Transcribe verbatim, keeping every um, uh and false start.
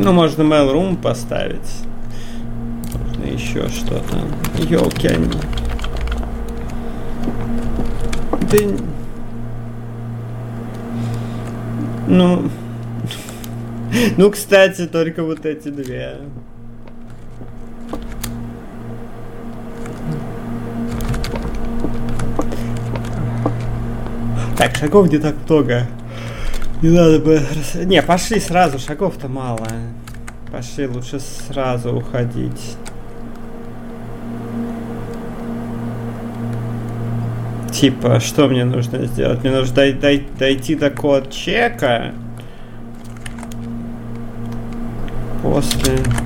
Ну, можно mail.ru поставить. Можно еще что-то. Ёлки они. Да... Ну... Ну, кстати, только вот эти две. Так, шагов не так много. Не надо бы... Не, пошли сразу, шагов-то мало. Пошли, лучше сразу уходить. Типа, что мне нужно сделать? Мне нужно дой- дой- дойти до код чека. После...